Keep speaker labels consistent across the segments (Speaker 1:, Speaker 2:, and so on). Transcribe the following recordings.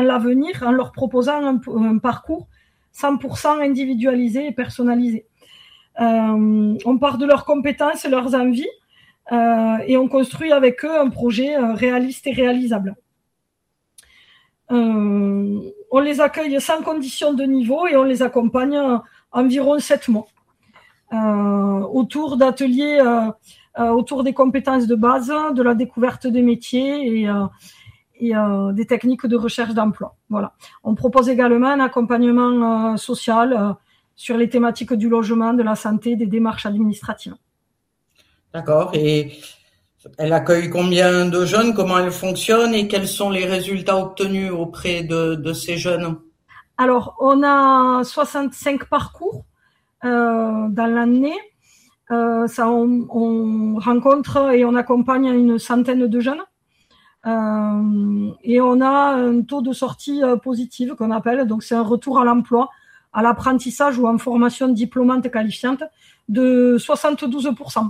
Speaker 1: l'avenir en leur proposant un parcours 100% individualisé et personnalisé. On part de leurs compétences et leurs envies et on construit avec eux un projet réaliste et réalisable. On les accueille sans condition de niveau et on les accompagne environ 7 mois autour d'ateliers autour des compétences de base, de la découverte des métiers et des techniques de recherche d'emploi. Voilà. On propose également un accompagnement social sur les thématiques du logement, de la santé, des démarches administratives.
Speaker 2: D'accord. Et elle accueille combien de jeunes? Comment elle fonctionne et quels sont les résultats obtenus auprès de ces jeunes?
Speaker 1: Alors, on a 65 parcours dans l'année. On rencontre et on accompagne une centaine de jeunes. Et on a un taux de sortie positif qu'on appelle, donc c'est un retour à l'emploi, à l'apprentissage ou en formation diplômante qualifiante de 72%.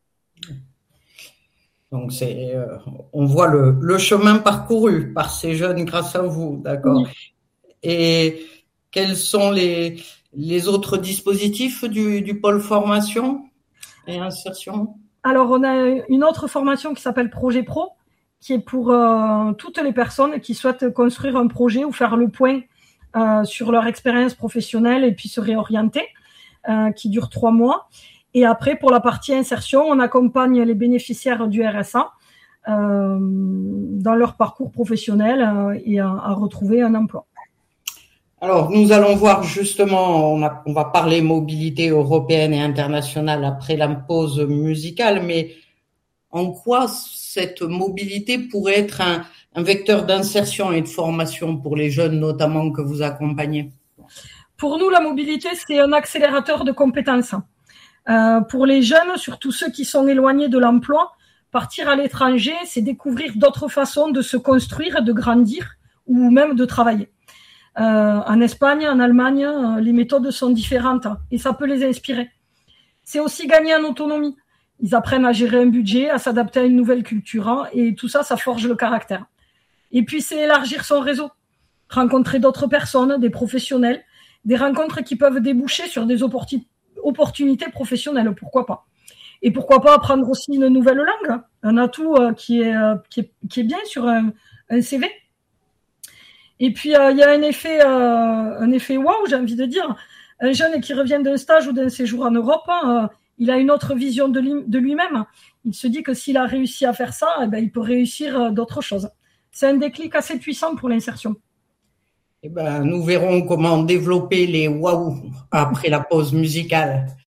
Speaker 2: Donc on voit le chemin parcouru par ces jeunes grâce à vous, d'accord. Oui. Et quels sont les autres dispositifs du pôle formation et insertion?
Speaker 1: Alors on a une autre formation qui s'appelle Projet Pro, qui est pour toutes les personnes qui souhaitent construire un projet ou faire le point sur leur expérience professionnelle et puis se réorienter, qui dure 3 mois. Et après, pour la partie insertion, on accompagne les bénéficiaires du RSA dans leur parcours professionnel et à retrouver un emploi.
Speaker 2: Alors, nous allons voir justement, on va parler mobilité européenne et internationale après la pause musicale, mais en quoi cette mobilité pourrait être un vecteur d'insertion et de formation pour les jeunes, notamment que vous accompagnez?
Speaker 1: Pour nous, la mobilité, c'est un accélérateur de compétences. Pour les jeunes, surtout ceux qui sont éloignés de l'emploi, partir à l'étranger, c'est découvrir d'autres façons de se construire, de grandir ou même de travailler. En Espagne, en Allemagne, les méthodes sont différentes et ça peut les inspirer. C'est aussi gagner en autonomie. Ils apprennent à gérer un budget, à s'adapter à une nouvelle culture et tout ça, ça forge le caractère. Et puis, c'est élargir son réseau, rencontrer d'autres personnes, des professionnels, des rencontres qui peuvent déboucher sur des opportunités professionnelles, pourquoi pas. Et pourquoi pas apprendre aussi une nouvelle langue, un atout qui est bien sur un CV. Et puis, il y a un effet waouh, j'ai envie de dire. Un jeune qui revient d'un stage ou d'un séjour en Europe, il a une autre vision de lui-même. Il se dit que s'il a réussi à faire ça, eh ben, il peut réussir d'autres choses. C'est un déclic assez puissant pour l'insertion.
Speaker 2: Eh ben, nous verrons comment développer les waouh après la pause musicale.